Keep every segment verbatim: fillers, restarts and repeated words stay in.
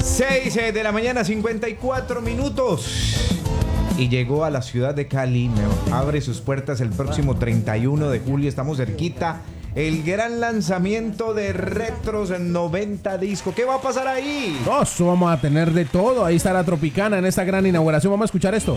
seis de la mañana, cincuenta y cuatro minutos. Y llegó a la ciudad de Cali. Abre sus puertas el próximo treinta y uno de julio. Estamos cerquita. El gran lanzamiento de Retros noventa Disco. ¿Qué va a pasar ahí? Oso, vamos a tener de todo. Ahí está la Tropicana en esta gran inauguración. Vamos a escuchar esto.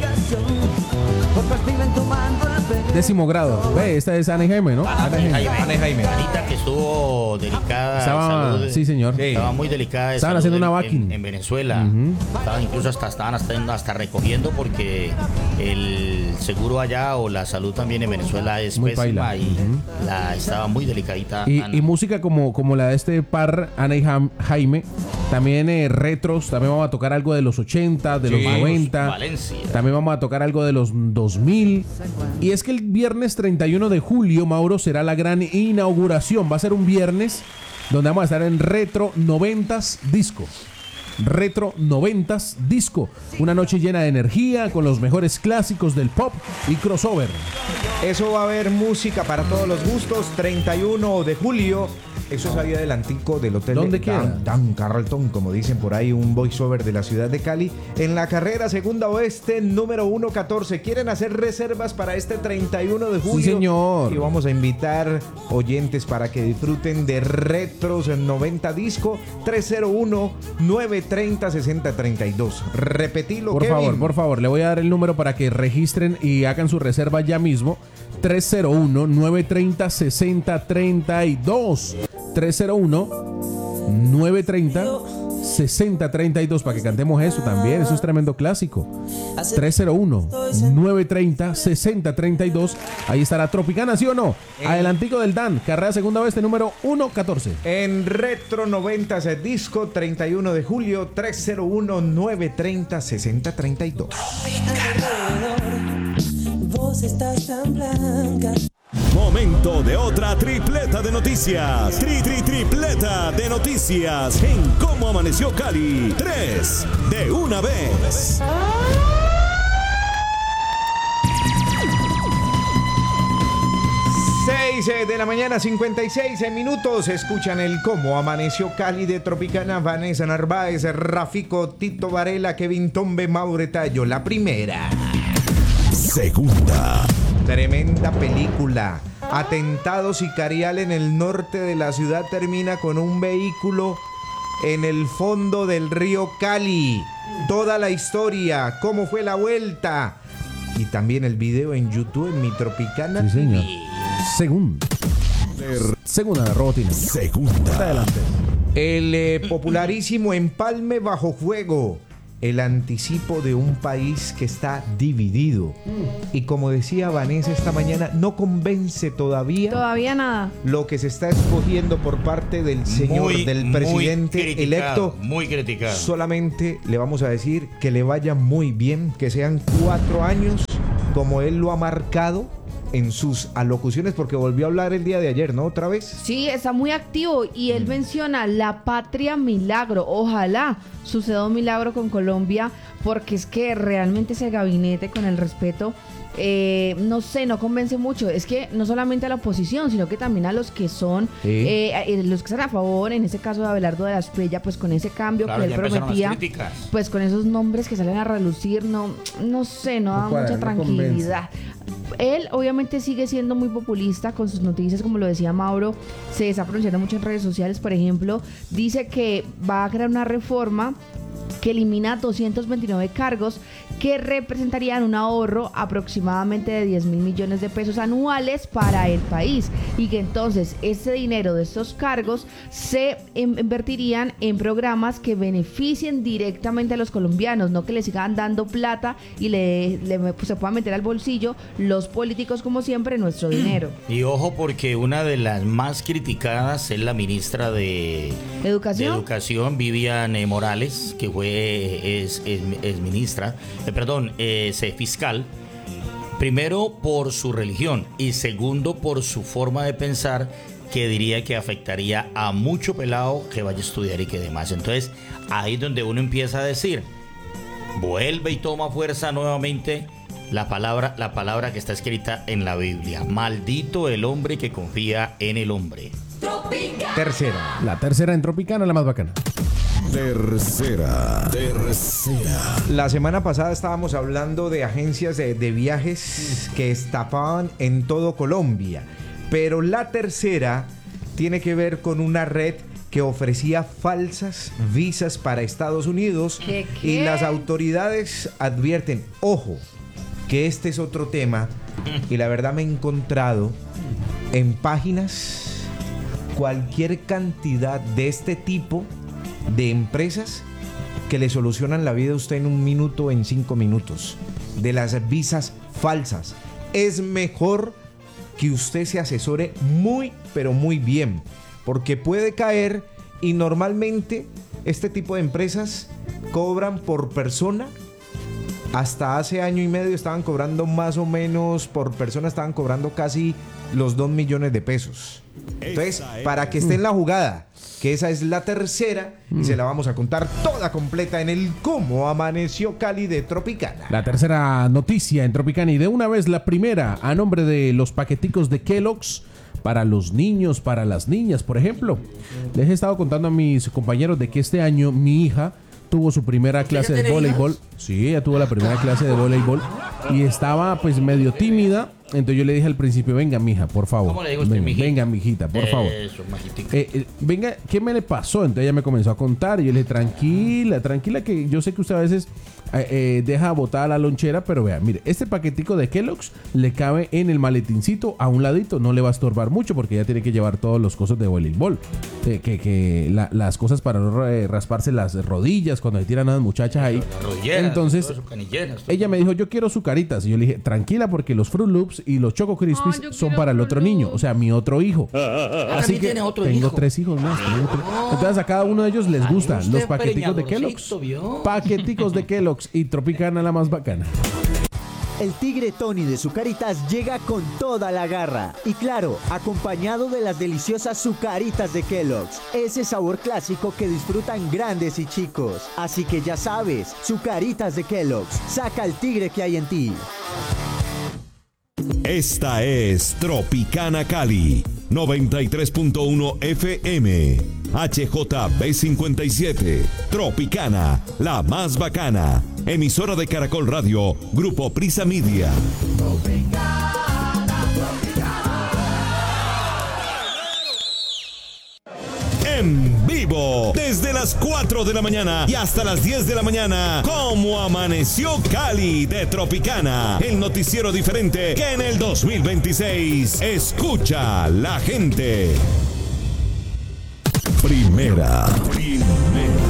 Décimo grado. Ve, esta es Ana Jaime, ¿no? Ana Jaime. Ana Jaime. Anita, que estuvo delicada. Estaba, de salud, sí, señor. Sí. Estaba muy delicada. De Estaban haciendo una vaquín en, en Venezuela. Uh-huh. Estaban incluso hasta, estaban hasta, hasta recogiendo porque el seguro allá o la salud también en Venezuela es muy pésima paila. y Uh-huh. la, estaba muy delicadita. Y, Ana. y música como, como la de este par, Ana y Jam- Jaime. También eh, retros. También vamos a tocar algo de los ochenta, de Sí. los noventa. Valencia. También vamos a tocar algo de los dos mil. Y es que el viernes treinta y uno de julio, Mauro, será la gran inauguración. Va a ser un viernes donde vamos a estar en Retro noventas Disco. Retro noventas Disco. Una noche llena de energía con los mejores clásicos del pop y crossover. Eso va a haber música para todos los gustos. treinta y uno de julio. Eso es ahí adelantico del hotel ¿Dónde de queda? Dan, Dan Carlton, como dicen por ahí, un voiceover de la ciudad de Cali. En la carrera segunda oeste, número ciento catorce. ¿Quieren hacer reservas para este treinta y uno de julio? Sí, señor. Y vamos a invitar oyentes para que disfruten de Retros noventa Disco. tres cero uno, nueve tres cero, seis cero tres dos. Repetilo, Por Kevin. favor, por favor, le voy a dar el número para que registren y hagan su reserva ya mismo. tres cero uno, nueve tres cero, seis cero tres dos. tres cero uno, nueve tres cero, seis cero tres dos para que cantemos eso también. Eso es tremendo clásico. tres cero uno, nueve tres cero, seis cero tres dos. Ahí estará Tropicana, ¿sí o no? Adelantico del Dan, carrera segunda oeste, número ciento catorce. En Retro noventa Disco, treinta y uno de julio, tres cero uno, nueve tres cero, seis cero tres dos. Vos estás tan blanca. Momento de otra tripleta de noticias. Tri, tri, tripleta de noticias en Cómo Amaneció Cali. Tres de una vez. seis de la mañana, cincuenta y seis minutos. Escuchan el Cómo Amaneció Cali de Tropicana. Vanessa Narváez, Rafico, Tito Varela, Kevin Tombe, Maure Tallo. La primera. Segunda. Tremenda película. Atentado sicarial en el norte de la ciudad termina con un vehículo en el fondo del río Cali. Toda la historia, cómo fue la vuelta. Y también el video en YouTube en Mi Tropicana. Sí, señor. Segunda. Segunda rotina. Segunda. Adelante. El eh, popularísimo Empalme bajo fuego. El anticipo de un país que está dividido. Y como decía Vanessa esta mañana, no convence todavía, Todavía nada. lo que se está escogiendo por parte del señor, Muy, del muy presidente criticado, electo. Muy criticado. Solamente le vamos a decir que le vaya muy bien, que sean cuatro años como él lo ha marcado en sus alocuciones, porque volvió a hablar el día de ayer, ¿no? Otra vez. Sí, está muy activo y él menciona la patria milagro. Ojalá suceda un milagro con Colombia, porque es que realmente ese gabinete, con el respeto, eh, no sé, no convence mucho. Es que no solamente a la oposición, sino que también a los que son, Sí. eh, eh, los que están a favor, en ese caso de Abelardo de la Espriella, pues con ese cambio Claro, que él ya empezaron las prometía, críticas. pues con esos nombres que salen a relucir, no, no sé, no da No cuadra, mucha no tranquilidad. Él obviamente sigue siendo muy populista con sus noticias, como lo decía Mauro, se está pronunciando mucho en redes sociales. Por ejemplo, dice que va a crear una reforma que elimina doscientos veintinueve cargos que representarían un ahorro aproximadamente de diez mil millones de pesos anuales para el país, y que entonces ese dinero de estos cargos se in- invertirían en programas que beneficien directamente a los colombianos, no que le sigan dando plata y le, le pues, se puedan meter al bolsillo los políticos, como siempre, nuestro dinero. Y ojo, porque una de las más criticadas es la ministra de ¿Educación? de Educación, Vivian eh, Morales, que fue es, es, es ministra, eh, perdón, es eh, fiscal. Primero por su religión y segundo por su forma de pensar, que diría que afectaría a mucho pelado que vaya a estudiar y que demás. Entonces ahí es donde uno empieza a decir, vuelve y toma fuerza nuevamente la palabra, la palabra que está escrita en la Biblia: maldito el hombre que confía en el hombre. Tercera. La tercera en Tropicana, la más bacana. Tercera, tercera. La semana pasada estábamos hablando de agencias de, de viajes que estafaban en todo Colombia, pero la tercera tiene que ver con una red que ofrecía falsas visas para Estados Unidos. ¿Qué, qué? Y las autoridades advierten, ojo, que este es otro tema, y la verdad me he encontrado en páginas cualquier cantidad de este tipo de empresas que le solucionan la vida a usted en un minuto, en cinco minutos, de las visas falsas. Es mejor que usted se asesore muy, pero muy bien, porque puede caer, y normalmente este tipo de empresas cobran por persona. Hasta hace año y medio estaban cobrando más o menos por persona, estaban cobrando casi los dos millones de pesos. Entonces, para que esté en la jugada, que esa es la tercera, y se la vamos a contar toda completa en el Cómo Amaneció Cali de Tropicana. La tercera noticia en Tropicana, y de una vez la primera, a nombre de los paqueticos de Kellogg's para los niños, para las niñas, por ejemplo. Les he estado contando a mis compañeros de que este año mi hija tuvo su primera clase de voleibol. Hijas? Sí, ella tuvo la primera clase de voleibol y estaba pues medio tímida. Entonces yo le dije al principio, venga, mija, por favor. ¿Cómo le digo usted, venga, mijita? venga, mijita, por favor. Eso, majitita. Eh, eh, venga, ¿qué me le pasó? Entonces ella me comenzó a contar y yo le dije, tranquila, tranquila, que yo sé que usted a veces eh, eh, deja botada la lonchera, pero vea, mire, este paquetico de Kellogg's le cabe en el maletincito a un ladito, no le va a estorbar mucho porque ella tiene que llevar todos los cosas de voleibol, eh, que, que la, las cosas para no eh, rasparse las rodillas cuando se tiran a las muchachas ahí. Entonces ella me dijo, yo quiero sucaritas, y yo le dije, tranquila, porque los Fruit Loops y los Choco Crispies Ay, son para el otro niño, o sea, mi otro hijo. Así que tiene otro tengo hijo. tres hijos más. tengo tres. Entonces a cada uno de ellos les Ay, gustan usted los paqueticos de preñadorcito, Kellogg's. ¿vio? Paqueticos de Kellogg's y Tropicana la más bacana. El tigre Tony de Sucaritas llega con toda la garra y claro, acompañado de las deliciosas Sucaritas de Kellogg's, ese sabor clásico que disfrutan grandes y chicos. Así que ya sabes, Sucaritas de Kellogg's, saca el tigre que hay en ti. Esta es Tropicana Cali, noventa y tres punto uno F M, H J B cincuenta y siete, Tropicana, la más bacana, emisora de Caracol Radio, Grupo Prisa Media. En vivo, desde las cuatro de la mañana y hasta las diez de la mañana, Cómo Amaneció Cali de Tropicana, el noticiero diferente que en el dos mil veintiséis escucha la gente. Primera, primera.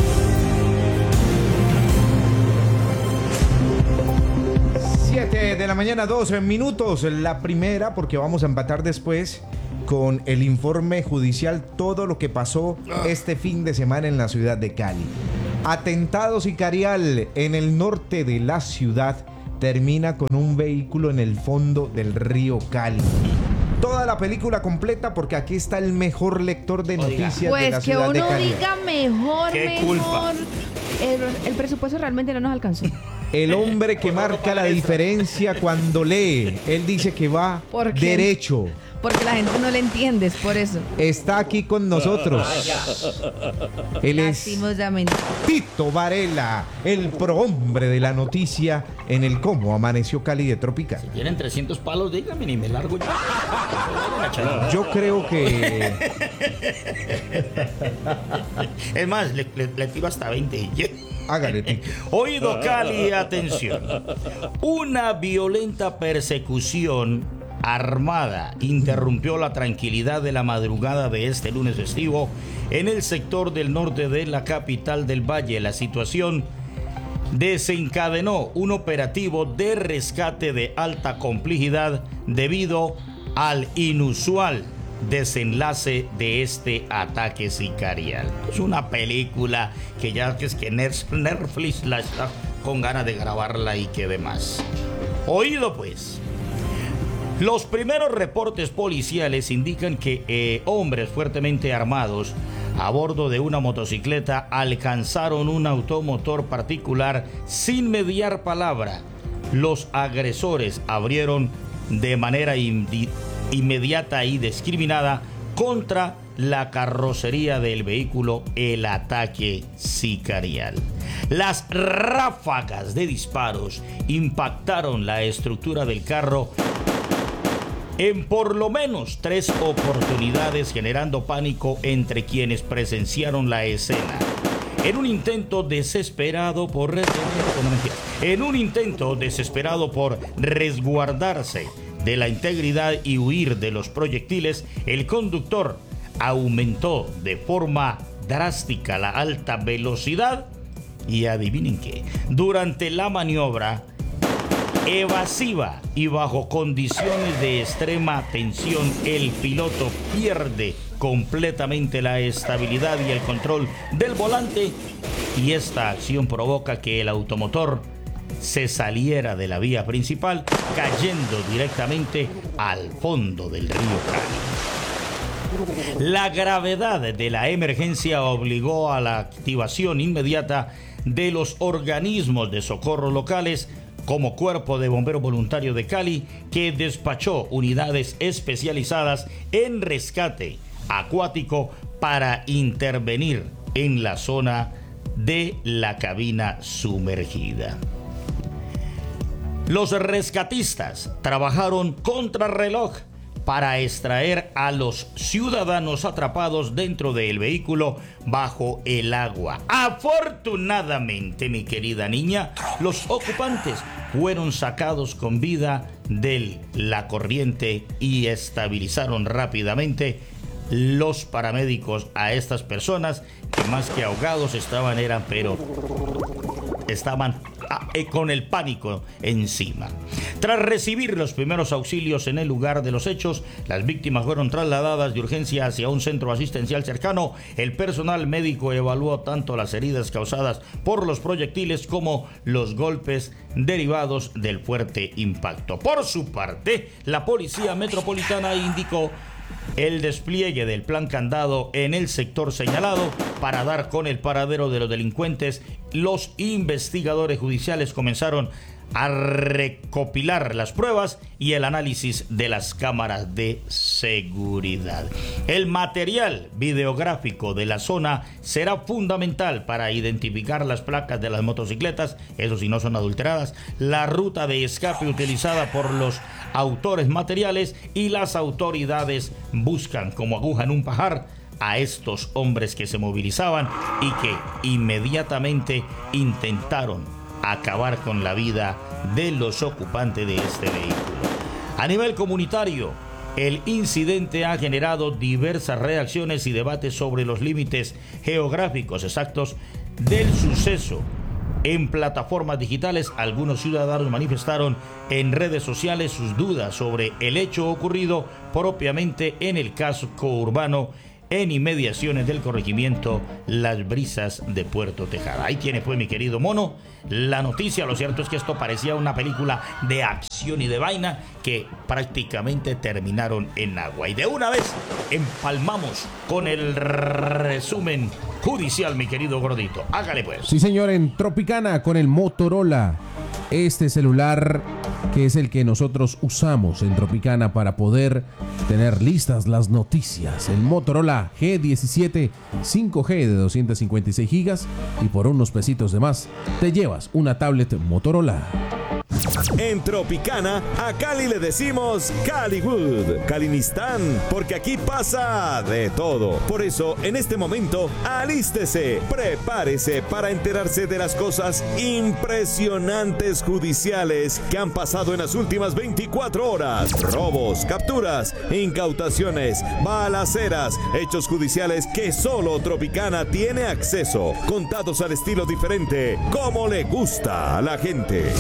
siete de la mañana, doce minutos. La primera, porque vamos a empatar después con el informe judicial, todo lo que pasó este fin de semana en la ciudad de Cali. Atentado sicarial en el norte de la ciudad termina con un vehículo en el fondo del río Cali. Toda la película completa, porque aquí está el mejor lector de noticias de Pues la que ciudad de uno Cali. diga mejor, ¿Qué mejor. culpa? El, el presupuesto realmente no nos alcanzó. El hombre que marca la diferencia cuando lee. Él dice que va ¿Por qué? derecho. Porque la gente no le entiende, es por eso. Está aquí con nosotros. Él es Lastimosamente. Tito Varela, el prohombre de la noticia en el Cómo Amaneció Cali de Tropicana. Tienen trescientos palos, dígame, ni me largo yo. Yo creo que Es más, le, le, le tiro hasta veinte. hágale, Tito. Oído Cali, atención. Una violenta persecución armada interrumpió la tranquilidad de la madrugada de este lunes festivo en el sector del norte de la capital del Valle. La situación desencadenó un operativo de rescate de alta complejidad debido al inusual desenlace de este ataque sicarial. Es una película que ya que es que Netflix la está con ganas de grabarla y que demás. Oído pues. Los primeros reportes policiales indican que eh, hombres fuertemente armados a bordo de una motocicleta alcanzaron un automotor particular sin mediar palabra. Los agresores abrieron de manera in- inmediata y discriminada contra la carrocería del vehículo el ataque sicarial. Las ráfagas de disparos impactaron la estructura del carro en por lo menos tres oportunidades, generando pánico entre quienes presenciaron la escena. En un intento desesperado por no, mentira, en un intento desesperado por resguardarse de la integridad y huir de los proyectiles, el conductor aumentó de forma drástica la alta velocidad y adivinen qué, durante la maniobra evasiva y bajo condiciones de extrema tensión, el piloto pierde completamente la estabilidad y el control del volante, y esta acción provoca que el automotor se saliera de la vía principal, cayendo directamente al fondo del río Cali. La gravedad de la emergencia obligó a la activación inmediata de los organismos de socorro locales, como Cuerpo de Bomberos Voluntarios de Cali, que despachó unidades especializadas en rescate acuático para intervenir en la zona de la cabina sumergida. Los rescatistas trabajaron contrarreloj para extraer a los ciudadanos atrapados dentro del vehículo bajo el agua. Afortunadamente, mi querida niña, los ocupantes fueron sacados con vida de la corriente y estabilizaron rápidamente los paramédicos a estas personas que más que ahogados estaban, eran, pero estaban ah, eh, con el pánico encima. Tras recibir los primeros auxilios en el lugar de los hechos, las víctimas fueron trasladadas de urgencia hacia un centro asistencial cercano. El personal médico evaluó tanto las heridas causadas por los proyectiles como los golpes derivados del fuerte impacto. Por su parte, la Policía Metropolitana indicó el despliegue del plan Candado en el sector señalado para dar con el paradero de los delincuentes. Los investigadores judiciales comenzaron a recopilar las pruebas y el análisis de las cámaras de seguridad. El material videográfico de la zona será fundamental para identificar las placas de las motocicletas, eso si no son adulteradas, la ruta de escape utilizada por los autores materiales, y las autoridades buscan como aguja en un pajar a estos hombres que se movilizaban y que inmediatamente intentaron acabar con la vida de los ocupantes de este vehículo. A nivel comunitario, el incidente ha generado diversas reacciones y debates sobre los límites geográficos exactos del suceso. En plataformas digitales, algunos ciudadanos manifestaron en redes sociales sus dudas sobre el hecho ocurrido propiamente en el casco urbano en inmediaciones del corregimiento Las Brisas de Puerto Tejada. Ahí tiene pues, mi querido mono, la noticia. Lo cierto es que esto parecía una película de acción y de vaina que prácticamente terminaron en agua. Y de una vez empalmamos con el resumen judicial, mi querido gordito. Hágale pues. Sí, señor, en Tropicana con el Motorola. Este celular que es el que nosotros usamos en Tropicana para poder tener listas las noticias. El Motorola G diecisiete cinco G de doscientos cincuenta y seis gigas, y por unos pesitos de más te llevas una tablet Motorola. En Tropicana, a Cali le decimos Caliwood, Calinistán, porque aquí pasa de todo. Por eso, en este momento, alístese, prepárese para enterarse de las cosas impresionantes judiciales que han pasado en las últimas veinticuatro horas. Robos, capturas, incautaciones, balaceras, hechos judiciales que solo Tropicana tiene acceso, contados al estilo diferente, como le gusta a la gente.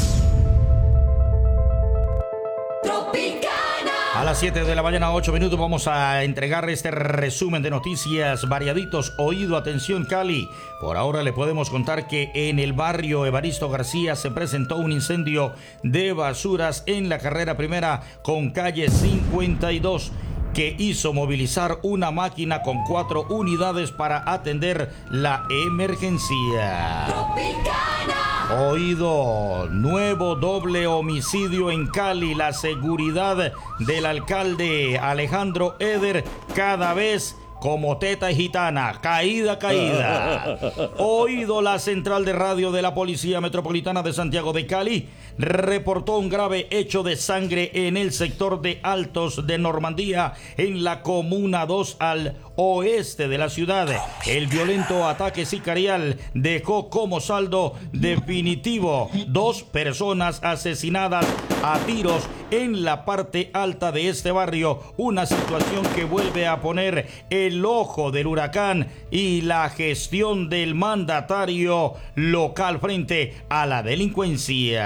A las siete de la mañana, ocho minutos, vamos a entregar este resumen de noticias variaditos. Oído, atención, Cali. Por ahora le podemos contar que en el barrio Evaristo García se presentó un incendio de basuras en la carrera primera con calle cincuenta y dos, que hizo movilizar una máquina con cuatro unidades para atender la emergencia. Tropicana. Oído, nuevo doble homicidio en Cali. La seguridad del alcalde Alejandro Eder cada vez como teta gitana, caída, caída. Oído la central de radio de la Policía Metropolitana de Santiago de Cali, reportó un grave hecho de sangre en el sector de Altos de Normandía, en la Comuna dos al oeste de la ciudad. El violento ataque sicarial dejó como saldo definitivo dos personas asesinadas a tiros en la parte alta de este barrio, una situación que vuelve a poner el ojo del huracán y la gestión del mandatario local frente a la delincuencia.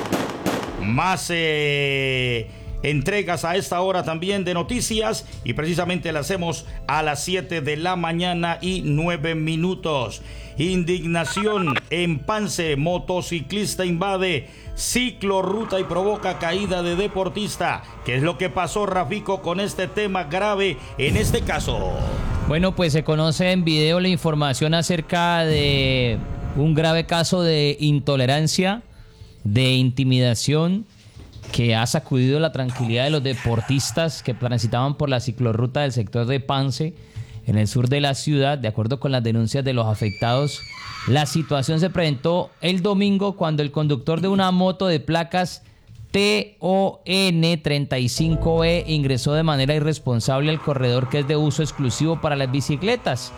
Más eh, entregas a esta hora también de noticias, y precisamente las hacemos a las siete de la mañana y nueve minutos. Indignación en Pance, motociclista invade ciclorruta y provoca caída de deportista. ¿Qué es lo que pasó, Rafico, con este tema grave en este caso? Bueno, pues se conoce en video la información acerca de un grave caso de intolerancia, de intimidación, que ha sacudido la tranquilidad de los deportistas que transitaban por la ciclorruta del sector de Pance, en el sur de la ciudad. De acuerdo con las denuncias de los afectados, la situación se presentó el domingo cuando el conductor de una moto de placas T O N treinta y cinco E ingresó de manera irresponsable al corredor que es de uso exclusivo para las bicicletas.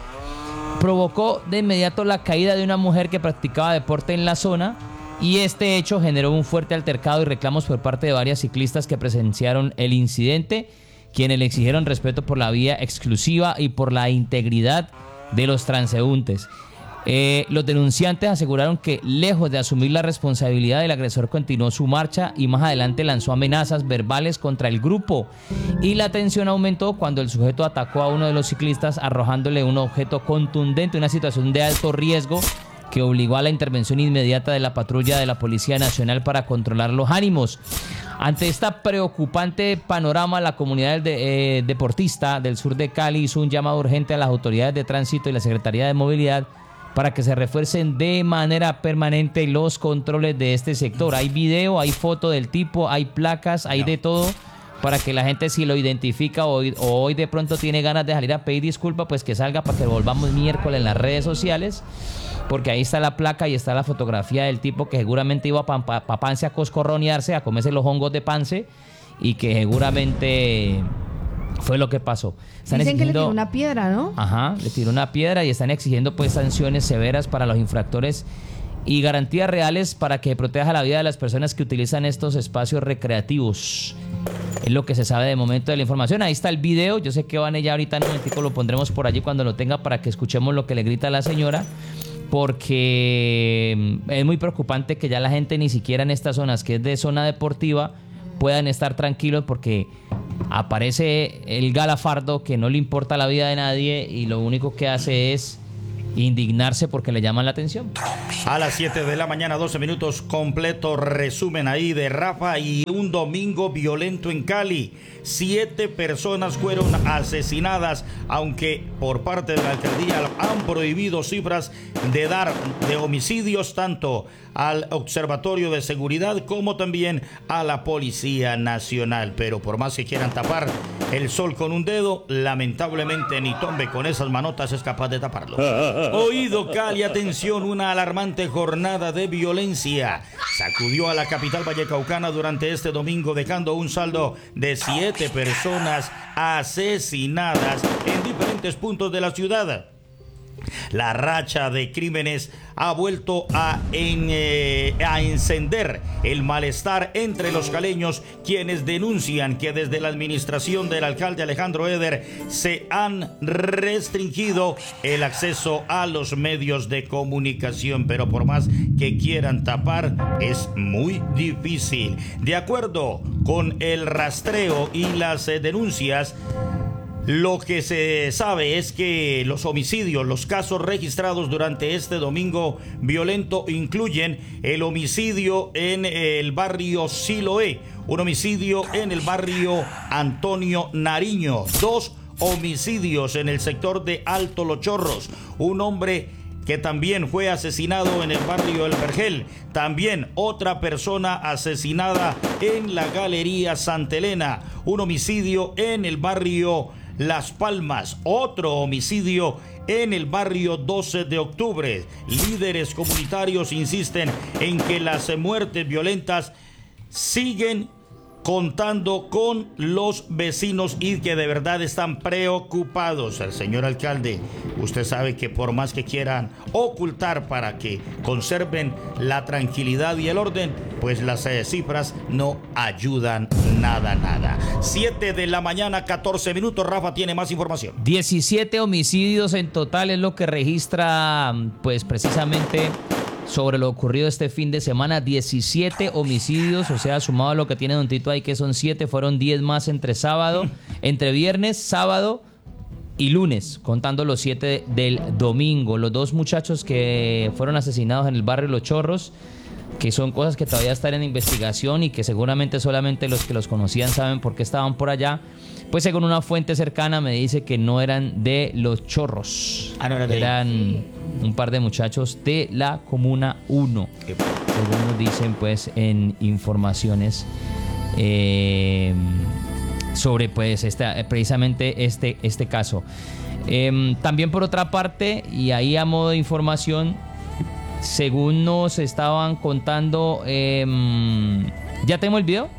Provocó de inmediato la caída de una mujer que practicaba deporte en la zona, y este hecho generó un fuerte altercado y reclamos por parte de varias ciclistas que presenciaron el incidente, quienes le exigieron respeto por la vía exclusiva y por la integridad de los transeúntes. Eh, los denunciantes aseguraron que, lejos de asumir la responsabilidad, el agresor continuó su marcha y más adelante lanzó amenazas verbales contra el grupo. Y la tensión aumentó cuando el sujeto atacó a uno de los ciclistas arrojándole un objeto contundente, una situación de alto riesgo que obligó a la intervención inmediata de la patrulla de la Policía Nacional para controlar los ánimos. Ante esta preocupante panorama, la comunidad de, eh, deportista del sur de Cali hizo un llamado urgente a las autoridades de tránsito y la Secretaría de Movilidad para que se refuercen de manera permanente los controles de este sector. Hay video, hay foto del tipo, hay placas, hay de todo, para que la gente, si lo identifica o, o hoy de pronto tiene ganas de salir a pedir disculpas, pues que salga para que volvamos miércoles en las redes sociales, porque ahí está la placa y está la fotografía del tipo que seguramente iba a pa, pa, Pance a coscorronearse, a comerse los hongos de Pance, y que seguramente fue lo que pasó. Están Dicen exigiendo, que le tiró una piedra, ¿no? Ajá, le tiró una piedra y están exigiendo pues sanciones severas para los infractores y garantías reales para que proteja la vida de las personas que utilizan estos espacios recreativos. Es lo que se sabe de momento de la información. Ahí está el video. Yo sé que van ya ahorita en un momentico lo pondremos por allí cuando lo tenga para que escuchemos lo que le grita a la señora, porque es muy preocupante que ya la gente ni siquiera en estas zonas que es de zona deportiva puedan estar tranquilos, porque aparece el galafardo que no le importa la vida de nadie y lo único que hace es indignarse porque le llaman la atención. A las siete de la mañana, doce minutos, completo resumen ahí de Rafa. Y un domingo violento en Cali. Siete personas fueron asesinadas, aunque por parte de la alcaldía han prohibido cifras de dar de homicidios tanto al Observatorio de Seguridad como también a la Policía Nacional. Pero por más que quieran tapar el sol con un dedo, lamentablemente ni Tombe con esas manotas es capaz de taparlo. Oído Cali, atención, una alarmante jornada de violencia sacudió a la capital vallecaucana durante este domingo, dejando un saldo de siete personas asesinadas en diferentes puntos de la ciudad. La racha de crímenes ha vuelto a, en, eh, a encender el malestar entre los caleños, quienes denuncian que desde la administración del alcalde Alejandro Eder se han restringido el acceso a los medios de comunicación, pero por más que quieran tapar es muy difícil. De acuerdo con el rastreo y las eh, denuncias, lo que se sabe es que los homicidios, los casos registrados durante este domingo violento incluyen el homicidio en el barrio Siloé, un homicidio en el barrio Antonio Nariño, dos homicidios en el sector de Alto Los Chorros, un hombre que también fue asesinado en el barrio El Vergel, también otra persona asesinada en la Galería Santa Elena, un homicidio en el barrio Las Palmas. Otro homicidio en el barrio doce de octubre. Líderes comunitarios insisten en que las muertes violentas siguen contando con los vecinos y que de verdad están preocupados. El señor alcalde, usted sabe que por más que quieran ocultar para que conserven la tranquilidad y el orden, pues las eh, cifras no ayudan nada, nada. siete de la mañana, catorce minutos. Rafa tiene más información. diecisiete homicidios en total es lo que registra, pues precisamente sobre lo ocurrido este fin de semana. Diecisiete homicidios, o sea, sumado a lo que tiene Don Tito ahí, que son siete, fueron diez más entre sábado, entre viernes, sábado y lunes, contando los siete del domingo. Los dos muchachos que fueron asesinados en el barrio Los Chorros, que son cosas que todavía están en investigación y que seguramente solamente los que los conocían saben por qué estaban por allá. Pues según una fuente cercana me dice que no eran de Los Chorros, ah, no era de eran ahí. Un par de muchachos de la Comuna uno, según nos dicen pues en informaciones eh, sobre pues esta, precisamente este, este caso. Eh, también por otra parte, y ahí a modo de información, según nos estaban contando, eh, ¿ya tenemos el video?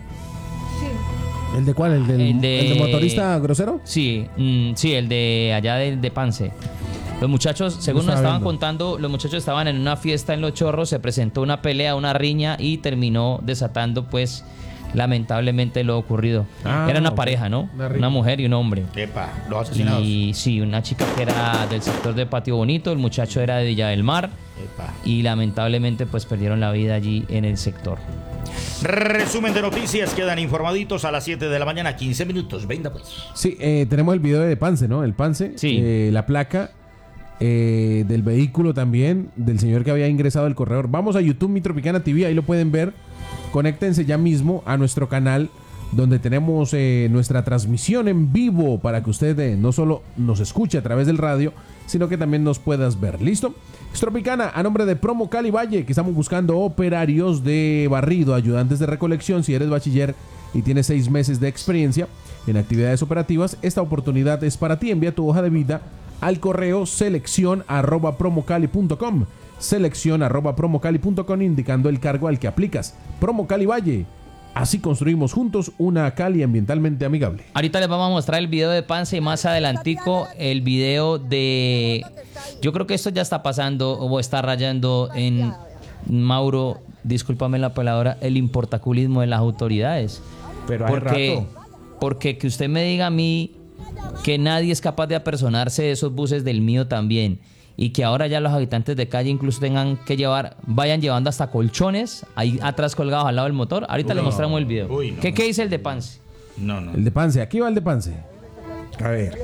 Sí. ¿El de cuál? ¿El del, El de- el de motorista grosero? Sí, mm, sí, el de allá de, de Pance. Los muchachos, según Lo nos estaba estaban viendo. contando, los muchachos estaban en una fiesta en Los Chorros, se presentó una pelea, una riña y terminó desatando pues lamentablemente lo ocurrido. Ah, Era una ok. pareja, ¿no? Una riña. Una mujer y un hombre. Epa, los asesinados. Y sí, una chica que era del sector de Patio Bonito, el muchacho era de Villa del Mar Epa. y lamentablemente pues perdieron la vida allí en el sector. Resumen de noticias, quedan informaditos a las siete de la mañana, quince minutos. Venga pues. Sí, eh, tenemos el video de Pance, ¿no? El Pance, Sí. eh, la placa eh, del vehículo también, del señor que había ingresado al corredor. Vamos a YouTube, Mi Tropicana T V, ahí lo pueden ver. Conéctense ya mismo a nuestro canal, donde tenemos eh, nuestra transmisión en vivo para que usted eh, no solo nos escuche a través del radio, sino que también nos puedas ver. ¿Listo? Es Tropicana, a nombre de Promo Cali Valle, que estamos buscando operarios de barrido, ayudantes de recolección. Si eres bachiller y tienes seis meses de experiencia en actividades operativas, esta oportunidad es para ti. Envía tu hoja de vida al correo selección arroba promocali punto com, selección arroba promocali punto com, indicando el cargo al que aplicas. Promo Cali Valle, así construimos juntos una Cali ambientalmente amigable. Ahorita les vamos a mostrar el video de Pance y más adelantico el video de... Yo creo que esto ya está pasando o está rayando en, Mauro, discúlpame la palabra, el importaculismo de las autoridades. Pero hay porque, rato. porque que usted me diga a mí que nadie es capaz de apersonarse de esos buses del mío también, y que ahora ya los habitantes de calle incluso tengan que llevar, vayan llevando hasta colchones ahí atrás colgados al lado del motor. Ahorita Uy, le no. mostramos el video. Uy, no. ¿Qué, ¿Qué dice el de Pance? No, no. El de Pance, aquí va el de Pance. A ver.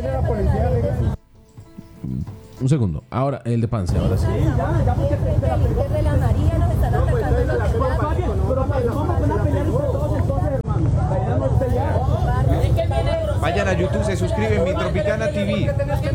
Un segundo, ahora el de Pance, ahora sí. Desde la María nos están atacando los Vayan a YouTube, se suscriben, Mi Tropicana T V.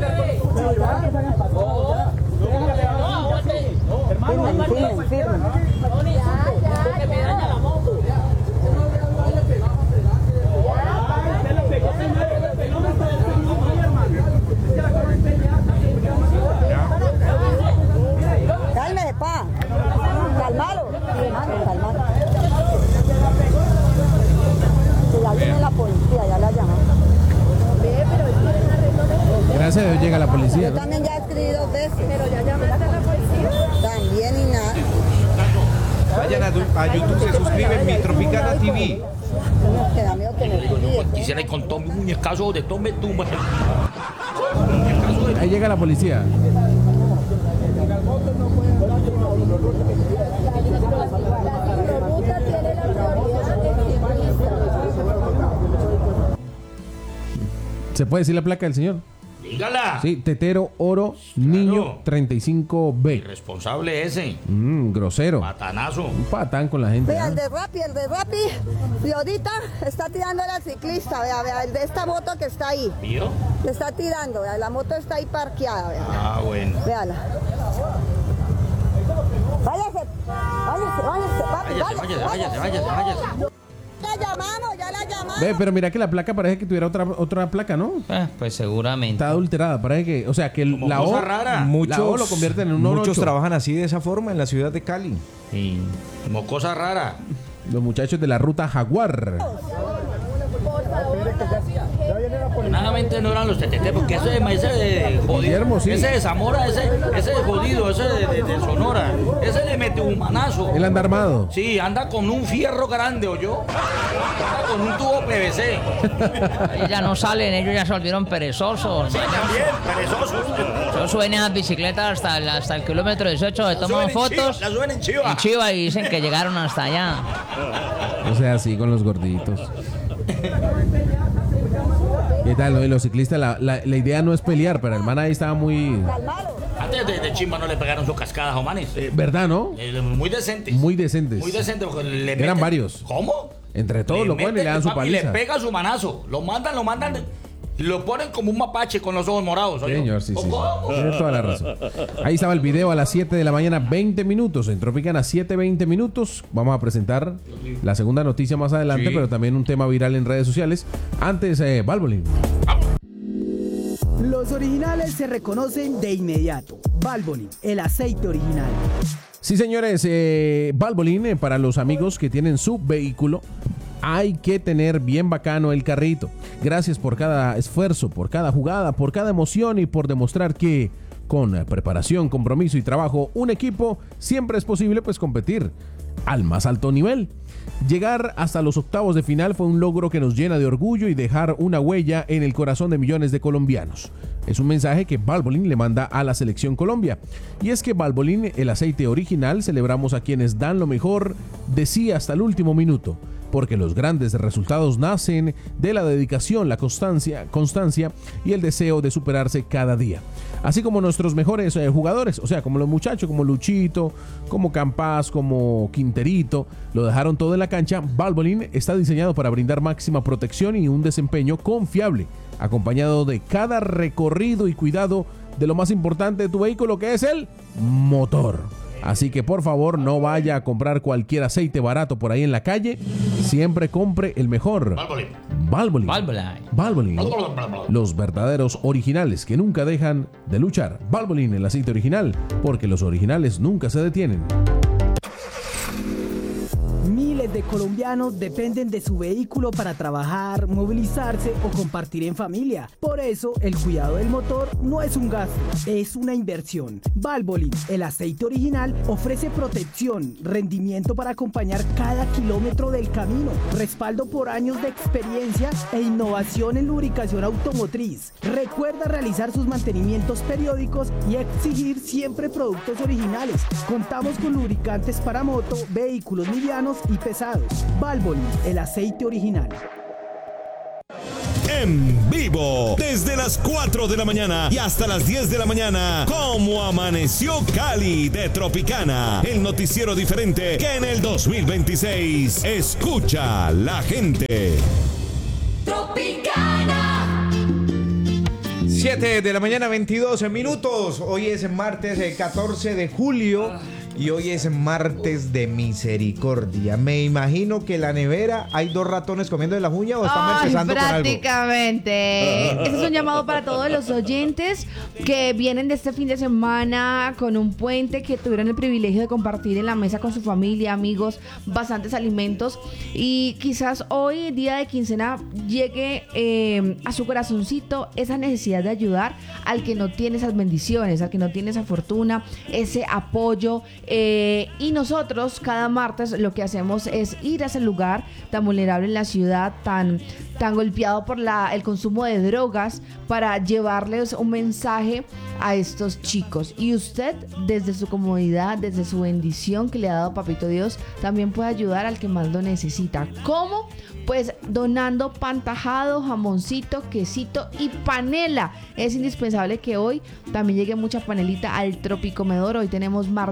Cálmese, pa. Calmalo. Calmalo, calmalo. Que ya viene la policía, ya la llaman. Gracias a Dios llega la policía, Yo ¿no? también ya he escrito dos veces. Pero ya llamaste a la policía. También y nada. Vayan a, du- a YouTube, se suscriben, Mi Tropicana T V. Nos queda miedo que nos pille. Quisiera ir con todo mi muñecazo de tome tumba. Ahí llega la policía. ¿Se puede decir la placa del señor? Dígala. Sí, Tetero Oro Niño treinta y cinco B. Irresponsable ese. Mm, grosero. Patanazo. Un patán con la gente. Vea, ¿ah? el de Rappi, el de Rappi, y ahorita está tirando al ciclista, vea, vea, el de esta moto que está ahí. ¿Vio? Le está tirando, vea, la moto está ahí parqueada, vea. Ah, bueno. Véala. Váyase, váyase, váyase, papi, Váyase, váyase, váyase, váyase, váyase. La llamamos, ya la llamamos. Ve, pero mira que la placa parece que tuviera otra otra placa, ¿no? Eh, pues seguramente. Está adulterada, parece que, o sea, que Como la cosa O, rara. Muchos, la O lo convierten en un muchos ocho. trabajan así de esa forma en la ciudad de Cali. Sí. Como cosa rara. Los muchachos de la ruta Jaguar. Nada no eran los T T T, porque ese, ese de jodido, Guillermo, sí. ese de Zamora, ese, ese de jodido, ese de, de- de Sonora, ese le mete un manazo. Él anda armado. Sí, anda con un fierro grande, ¿o yo? Anda con un tubo P V C. Ellos ya no salen, ellos ya se volvieron perezosos. Sí, también, perezosos. Yo suben esas bicicletas hasta el, hasta el kilómetro dieciocho, le toman suben en fotos Chiva, la suben en Chiva. en Chiva y dicen que llegaron hasta allá. O sea, así con los gorditos. ¿Qué tal? ¿No? Y los ciclistas, la, la, la idea no es pelear, pero el man ahí estaba muy... Antes de, de Chimba no le pegaron sus cascadas, Omanes. eh, ¿Verdad, no? Eh, muy decentes. Muy decentes. Muy decentes. porque le Eran meten- varios. ¿Cómo? Entre todos lo ponen y le dan su papi, le paliza. pega su manazo. Lo mandan, lo mandan. Lo ponen como un mapache con los ojos morados. ¿oye? Señor, sí, ¿O sí. cómo? Tiene toda la razón. Ahí estaba el video a las siete de la mañana, veinte minutos. En Tropicana, siete, veinte minutos. Vamos a presentar la segunda noticia más adelante, Sí. pero también un tema viral en redes sociales. Antes, eh, Valvoline. Los originales se reconocen de inmediato. Valvoline, el aceite original. Sí, señores, eh, Valvoline, eh, para los amigos que tienen su vehículo, hay que tener bien bacano el carrito. Gracias por cada esfuerzo, por cada jugada, por cada emoción y por demostrar que con eh, preparación, compromiso y trabajo, un equipo siempre es posible pues competir al más alto nivel. Llegar hasta los octavos de final fue un logro que nos llena de orgullo y dejar una huella en el corazón de millones de colombianos. Es un mensaje que Valvoline le manda a la selección Colombia. Y es que Valvoline, el aceite original, celebramos a quienes dan lo mejor de sí hasta el último minuto. Porque los grandes resultados nacen de la dedicación, la constancia, constancia y el deseo de superarse cada día. Así como nuestros mejores eh, jugadores, o sea, como los muchachos, como Luchito, como Campas, como Quinterito, lo dejaron todo en la cancha. Valvoline está diseñado para brindar máxima protección y un desempeño confiable, acompañado de cada recorrido y cuidado de lo más importante de tu vehículo, que es el motor. Así que por favor no vaya a comprar cualquier aceite barato por ahí en la calle. Siempre compre el mejor. Valvoline. Valvoline. Valvoline. Valvoline. Los verdaderos originales que nunca dejan de luchar. Valvoline, el aceite original, porque los originales nunca se detienen. Miles de colombianos dependen de su vehículo para trabajar, movilizarse o compartir en familia. Por eso, el cuidado del motor no es un gasto, es una inversión. Valvoline, el aceite original, ofrece protección, rendimiento para acompañar cada kilómetro del camino, respaldo por años de experiencia e innovación en lubricación automotriz. Recuerda realizar sus mantenimientos periódicos y exigir siempre productos originales. Contamos con lubricantes para moto, vehículos livianos y pesados. Valvoline, el aceite original. En vivo, desde las cuatro de la mañana y hasta las diez de la mañana, como amaneció Cali de Tropicana, el noticiero diferente que en el dos mil veintiséis escucha la gente. Tropicana. siete de la mañana, veintidós minutos. Hoy es martes eh, catorce de julio. Y hoy es martes de misericordia. Me imagino que en la nevera hay dos ratones comiendo de la uña o estamos Ay, empezando con algo. prácticamente. Este es un llamado para todos los oyentes que vienen de este fin de semana con un puente, que tuvieron el privilegio de compartir en la mesa con su familia, amigos, bastantes alimentos. Y quizás hoy, día de quincena, llegue eh, a su corazoncito esa necesidad de ayudar al que no tiene esas bendiciones, al que no tiene esa fortuna, ese apoyo. Eh, y nosotros cada martes lo que hacemos es ir a ese lugar tan vulnerable en la ciudad, tan, tan golpeado por la, el consumo de drogas, para llevarles un mensaje a estos chicos. Y usted, desde su comodidad, desde su bendición que le ha dado Papito Dios, también puede ayudar al que más lo necesita. ¿Cómo? Pues donando pan tajado, jamoncito, quesito y panela. Es indispensable que hoy también llegue mucha panelita al Tropicomedor. Hoy tenemos martes de misericordia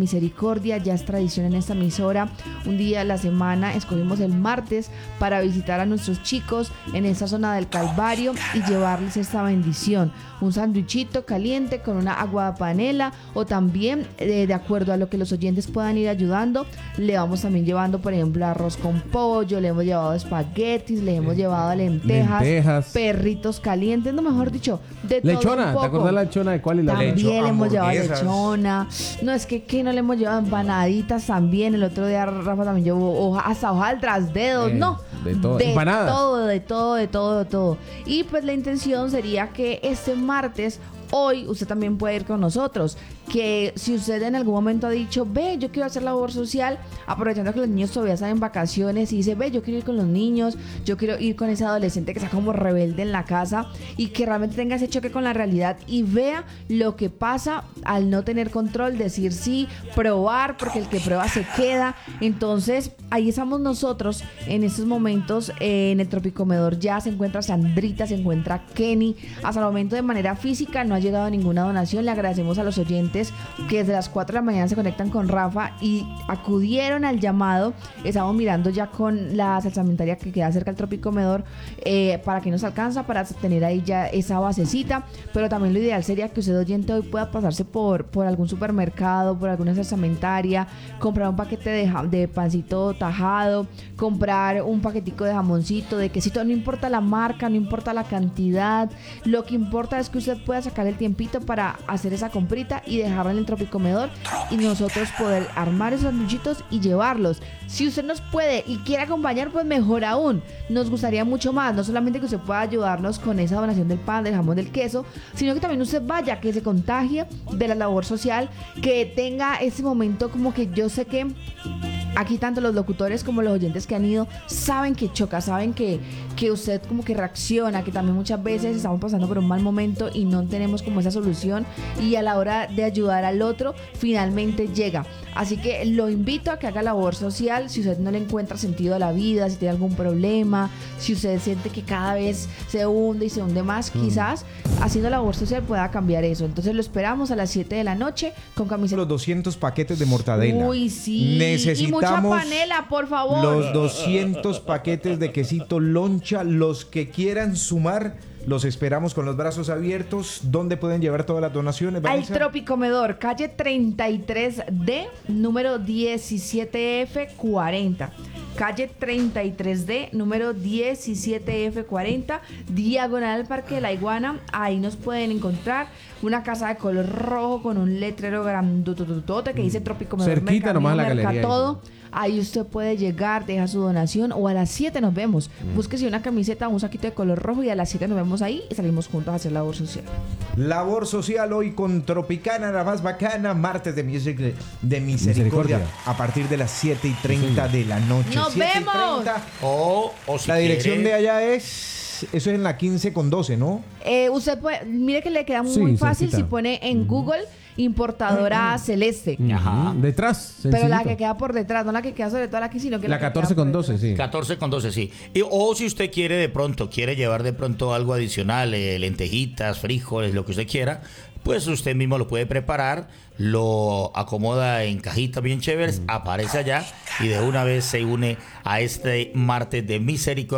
Misericordia. Ya es tradición en esta emisora. Un día a la semana escogimos el martes para visitar a nuestros chicos en esta zona del Calvario y llevarles esta bendición. Un sándwichito caliente con una agua de panela, o también, eh, de acuerdo a lo que los oyentes puedan ir ayudando, le vamos también llevando, por ejemplo, arroz con pollo, le hemos llevado espaguetis, le hemos llevado lentejas, Lentejas. perritos calientes, no, mejor dicho, de todo Lechona, un poco. ¿te acordás la lechona de cuál y la También lecho? le hemos llevado Hamburguesas. lechona. No, es que, que no le hemos llevado empanaditas también. El otro día Rafa también llevó hoja, hasta hoja tras dedos. Eh, no, de todo. de Empanadas. todo, de todo, de todo, de todo. Y pues la intención sería que este martes, hoy, usted también puede ir con nosotros. Que si usted en algún momento ha dicho, ve, yo quiero hacer labor social, aprovechando que los niños todavía están en vacaciones, y dice, ve, yo quiero ir con los niños, yo quiero ir con ese adolescente que está como rebelde en la casa, y que realmente tenga ese choque con la realidad y vea lo que pasa al no tener control, decir sí, probar, porque el que prueba se queda. Entonces, ahí estamos nosotros en estos momentos, eh, en el Tropicomedor. Ya se encuentra Sandrita, se encuentra Kenny. Hasta el momento, de manera física, no ha llegado ninguna donación. Le agradecemos a los oyentes que desde las cuatro de la mañana se conectan con Rafa y acudieron al llamado. Estamos mirando ya con la salsamentaria que queda cerca del Tropicomedor, eh, para que nos alcanza para tener ahí ya esa basecita. Pero también lo ideal sería que usted, oyente, hoy pueda pasarse por, por algún supermercado, por alguna salsamentaria, comprar un paquete de, ja- de pancito tajado, comprar un paquetico de jamoncito, de quesito. No importa la marca, no importa la cantidad, lo que importa es que usted pueda sacar el tiempito para hacer esa comprita y dejarla en el Tropicomedor, y nosotros poder armar esos sanduchitos y llevarlos. Si usted nos puede y quiere acompañar, pues mejor aún. Nos gustaría mucho más, no solamente que usted pueda ayudarnos con esa donación del pan, del jamón, del queso, sino que también usted vaya, que se contagie de la labor social, que tenga ese momento como que yo sé que aquí tanto los locutores como los oyentes que han ido saben que choca, saben que, que usted como que reacciona, que también muchas veces estamos pasando por un mal momento y no tenemos como esa solución, y a la hora de ayudar al otro finalmente llega. Así que lo invito a que haga labor social. Si usted no le encuentra sentido a la vida, si tiene algún problema, si usted siente que cada vez se hunde y se hunde más, Mm. quizás haciendo labor social pueda cambiar eso. Entonces lo esperamos a las siete de la noche con camiseta. Los doscientos paquetes de mortadela. Uy, sí. Necesitamos Y mucha panela, por favor. los doscientos paquetes de quesito loncha. Los que quieran sumar, los esperamos con los brazos abiertos. ¿Dónde pueden llevar todas las donaciones, Al Vanessa? Tropicomedor, calle treinta y tres D, número diecisiete F cuarenta. Calle treinta y tres D, número diecisiete F cuarenta, diagonal al Parque de la Iguana. Ahí nos pueden encontrar. Una casa de color rojo con un letrero grandototote que dice Tropicomedor. Cerquita nomás a la galería. Todo. Ahí usted puede llegar, deja su donación, o a las siete nos vemos. Búsquese una camiseta, un saquito de color rojo, y a las siete nos vemos ahí y salimos juntos a hacer labor social. Labor social hoy con Tropicana, la más bacana. Martes de, miseric- de misericordia, Misericordia. a partir de las siete y treinta de la noche. ¡Nos siete y vemos! treinta. O, o si La dirección quiere- de allá es... Eso es en la quince con doce, ¿no? Eh, usted puede, mire que le queda muy Sí, fácil cerquita. si pone en Google importadora celeste. Ajá. Ujú. Detrás, Pero la sencillito. que queda por detrás, no la que queda sobre todo aquí, sino que La que queda catorce con por doce, detrás. sí. catorce con doce, sí. Y, o si usted quiere de pronto, quiere llevar de pronto algo adicional, eh, lentejitas, frijoles, lo que usted quiera, pues usted mismo lo puede preparar, lo acomoda en cajitas bien chéveres, aparece allá y de una vez se une a este martes de misericordia.